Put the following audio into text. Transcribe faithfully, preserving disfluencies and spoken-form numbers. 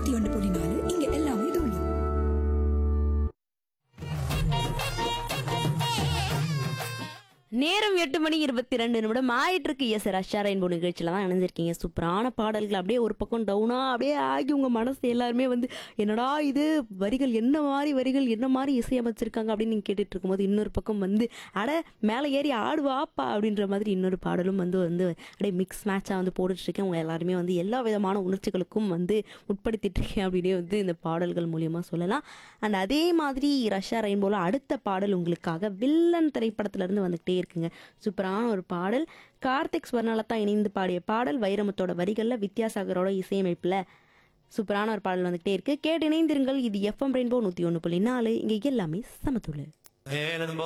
நூத்தி ஒன்று புள்ளி நாலு இங்க எல்லாமே தூளி. நேரம் எட்டு மணி இருபத்தி ரெண்டு நிமிடம் ஆயிட்டு இருக்கு. எஸ் ரஷ்யா ரெயின்போ நிகழ்ச்சியில தான் இணைஞ்சிருக்கீங்க. சூப்பரான பாடல்கள் அப்படியே ஒரு பக்கம் டவுனா அப்படியே ஆகி உங்க மனசு எல்லாருமே வந்து என்னடா இது வரிகள் என்ன மாதிரி வரிகள் என்ன மாதிரி இசையமைச்சிருக்காங்க அப்படின்னு நீங்க கேட்டுட்டு இருக்கும்போது இன்னொரு பக்கம் வந்து அட மேலே ஏறி ஆடுவாப்பா அப்படின்ற மாதிரி இன்னொரு பாடலும் வந்து வந்து அப்படியே மிக்ஸ் மேட்சாக வந்து போட்டுட்டு இருக்கேன். உங்க எல்லாருமே வந்து எல்லா விதமான உணர்ச்சிகளுக்கும் வந்து உட்படுத்திட்டு இருக்கேன் அப்படின்னே வந்து இந்த பாடல்கள் மூலியமா சொல்லலாம். அண்ட் அதே மாதிரி ரஷ்யா ரெயின்போல அடுத்த பாடல் உங்களுக்காக வில்லன் திரைப்படத்துல இருந்து வந்துகிட்டே இருக்குங்க. சூப்பரான ஒரு பாடல். கார்த்திக் ஸ்வர்ணலதா இணைந்து பாடிய பாடல். வைரமுத்தோட வரிகள்ல வித்யாசாகரோட இசையமைப்புல சூப்பரான ஒரு பாடல் வந்துகிட்டே இருக்கு. கேட்டு இணைந்திருங்கள். இது எஃப்எம் ரெயின்போ நூத்தி ஒன்று புள்ளி நாலு. இங்க எல்லாமே சமத்துள்ளு.